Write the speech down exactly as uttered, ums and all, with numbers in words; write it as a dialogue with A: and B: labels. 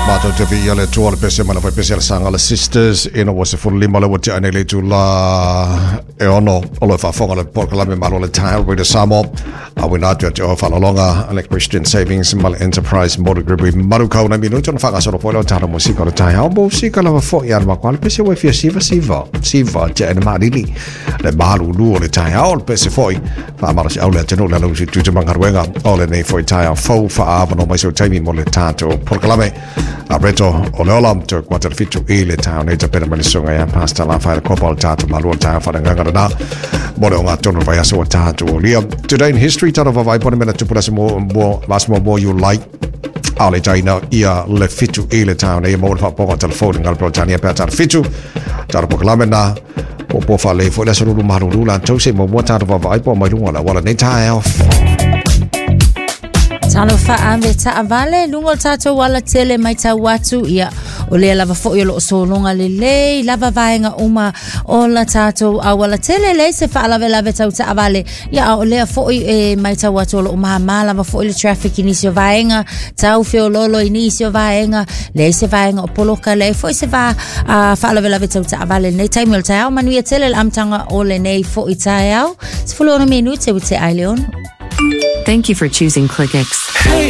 A: Mato te vi ale tuole pese mana vai pese sanga le sisters ina was for lima le wati ane le tu la e ono olo fa fonga le porka la me malo le tile with the samo a we not to fa longa ale Christian Savings Mal Enterprise Motor Group maru ka na minu tona fa solo polo tara musika le tai ha musika la fo ya ma kwal pese we fia siva siva siva te ene ma lili le malu lu le tai ha pese foi fa mara si aule te no la lu si tu te mangarwenga ole nei foi tai fo fa avano mai so taimi mo le tato porka la me a reto o le olam te kwata fitu i le tau nei te pena manisunga ya pasta la whae kopa o tātu malua tau whare ngangara nā mone o ngā tono vai aso o tātu o lia. Today in history tano wawai pone mena tupura se mo mas mo more you like a le taina ia le fitu i le tau nei mo le whaponga telefoni ngal pro tania pēr tātu fitu tātu pokalame nā o pofa le fo le sorulu maruru la tau se mo mua tātu wawai po mai lunga la wala nei tae off.
B: Tano faa me ta vale lungo tato wala tele mai ta watu ia o le lava fo yo lo so longa le le lava vaenga uma o la tato a wala tele le se fa lava lava ta ta vale ia o le fo e mai ta watu lo ma ma lava fo le traffic inisio vaenga ta u fio lolo inisio vaenga le se vaenga o poloka le fo se va a fa lava lava ta ta vale nei time le ta manu ia tele am tanga o le nei fo i ta au se fo lo no minute te ai leon.
C: Thank you for choosing ClickX.
D: Hey,